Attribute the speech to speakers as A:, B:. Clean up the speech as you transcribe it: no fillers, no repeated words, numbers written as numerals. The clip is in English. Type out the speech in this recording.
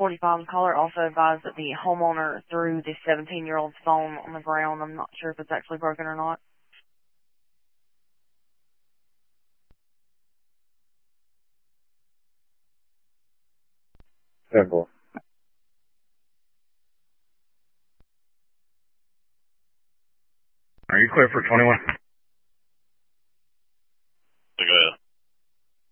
A: 45. Caller also advised that the homeowner threw the 17-year-old's phone on the ground. I'm not sure if it's actually broken or not.
B: Simple.
C: Are you clear for 21?